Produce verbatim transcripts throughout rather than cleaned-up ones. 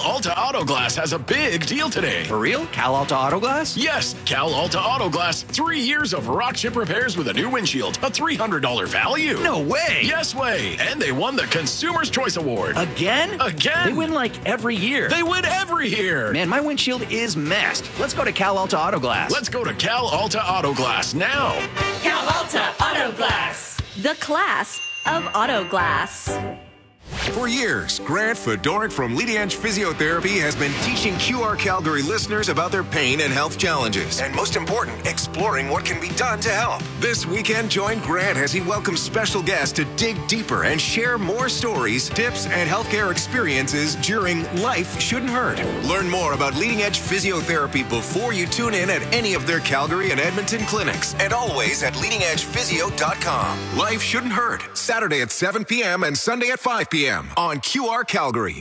Alta Auto Glass has a big deal today. For real? Cal Alta Auto Glass? Yes, Cal Alta Auto Glass. Three years of rock chip repairs with a new windshield. A three hundred dollars value. No way. Yes way. And they won the Consumer's Choice Award. Again? Again. They win like every year. They win every year. Man, my windshield is messed. Let's go to Cal Alta Auto Glass. Let's go to Cal Alta Auto Glass now. Cal Alta Auto Glass. The class of auto glass. For years, Grant Fedoruk from Leading Edge Physiotherapy has been teaching Q R Calgary listeners about their pain and health challenges, and most important, exploring what can be done to help. This weekend, join Grant as he welcomes special guests to dig deeper and share more stories, tips, and healthcare experiences during Life Shouldn't Hurt. Learn more about Leading Edge Physiotherapy before you tune in at any of their Calgary and Edmonton clinics, and always at leading edge physio dot com. Life Shouldn't Hurt, Saturday at seven p.m. and Sunday at five p.m. on Q R Calgary.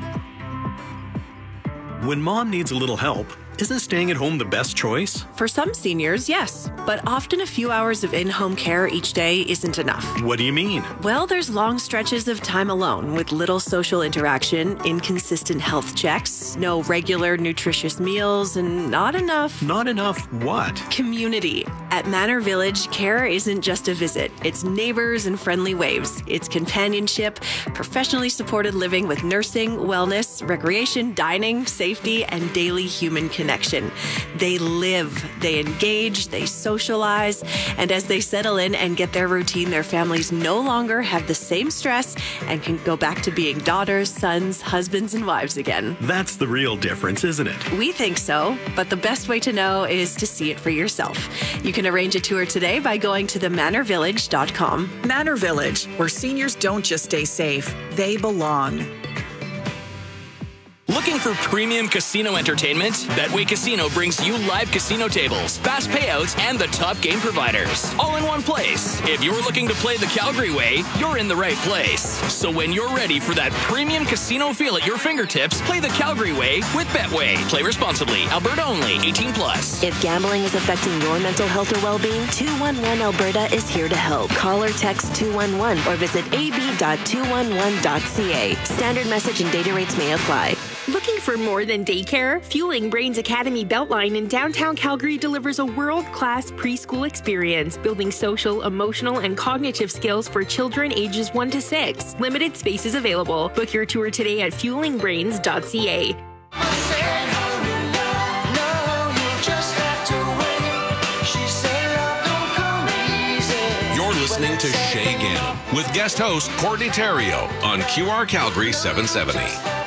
When mom needs a little help, isn't staying at home the best choice? For some seniors, yes. But often a few hours of in-home care each day isn't enough. What do you mean? Well, there's long stretches of time alone with little social interaction, inconsistent health checks, no regular nutritious meals, and not enough... Not enough what? Community. At Manor Village, care isn't just a visit. It's neighbors and friendly waves. It's companionship, professionally supported living with nursing, wellness, recreation, dining, safety, and daily human connection. Connection. They live, they engage, they socialize, and as they settle in and get their routine, their families no longer have the same stress and can go back to being daughters, sons, husbands, and wives again. That's the real difference, isn't it? We think so, but the best way to know is to see it for yourself. You can arrange a tour today by going to the manor village dot com. Manor Village, where seniors don't just stay safe, they belong. Looking for premium casino entertainment? Betway Casino brings you live casino tables, fast payouts, and the top game providers, all in one place. If you're looking to play the Calgary way, you're in the right place. So when you're ready for that premium casino feel at your fingertips, play the Calgary way with Betway. Play responsibly. Alberta only. eighteen plus. If gambling is affecting your mental health or well-being, two one one Alberta is here to help. Call or text two one one or visit a b dot two one one dot c a. Standard message and data rates may apply. Looking for more than daycare? Fueling Brains Academy Beltline in downtown Calgary delivers a world-class preschool experience, building social, emotional, and cognitive skills for children ages one to six. Limited spaces available. Book your tour today at fueling brains dot c a. You're listening to Shay Gannon with guest host Courtney Terrio on Q R Calgary seven seventy.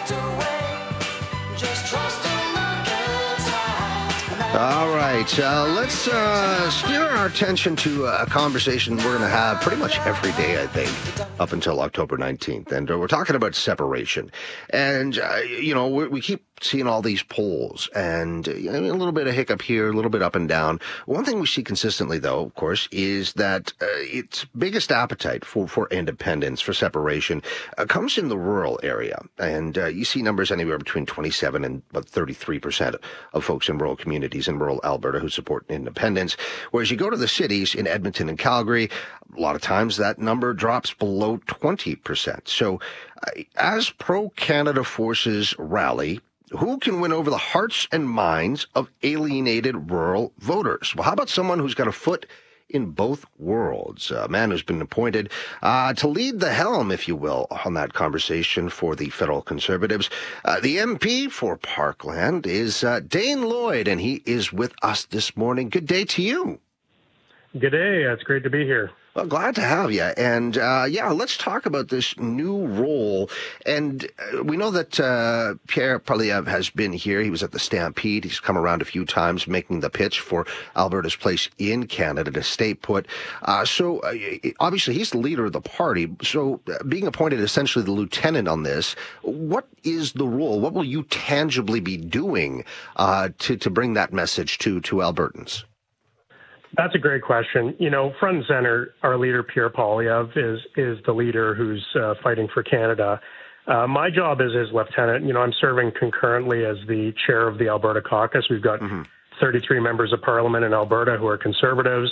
All right, uh, let's uh, steer our attention to a conversation we're going to have pretty much every day, I think, up until October nineteenth. And uh, we're talking about separation. And, uh, you know, we, we keep seeing all these polls and uh, a little bit of hiccup here, a little bit up and down. One thing we see consistently, though, of course, is that uh, its biggest appetite for, for independence, for separation, uh, comes in the rural area. And uh, you see numbers anywhere between twenty-seven and about thirty-three percent of folks in rural communities in rural Alberta who support independence. Whereas you go to the cities in Edmonton and Calgary, a lot of times that number drops below twenty percent. So uh, as pro-Canada forces rally, who can win over the hearts and minds of alienated rural voters? Well, how about someone who's got a foot in both worlds? A man who's been appointed uh, to lead the helm, if you will, on that conversation for the federal Conservatives. Uh, the M P for Parkland is uh, Dane Lloyd, and he is with us this morning. Good day to you. Good day. It's great to be here. Well, glad to have you. And, uh, yeah, let's talk about this new role. And uh, we know that uh, Pierre Poilievre has been here. He was at the Stampede. He's come around a few times making the pitch for Alberta's place in Canada to stay put. Uh, so, uh, obviously, he's the leader of the party. So, uh, being appointed essentially the lieutenant on this, what is the role? What will you tangibly be doing uh, to, to bring that message to, to Albertans? That's a great question. You know, front and center, our leader, Pierre Poilievre, is is the leader who's uh, fighting for Canada. Uh, my job is as lieutenant. You know, I'm serving concurrently as the chair of the Alberta caucus. We've got mm-hmm. thirty-three members of parliament in Alberta who are Conservatives,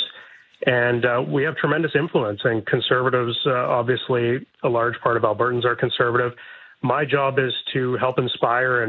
and uh, we have tremendous influence. And Conservatives, uh, obviously, a large part of Albertans are Conservative. My job is to help inspire and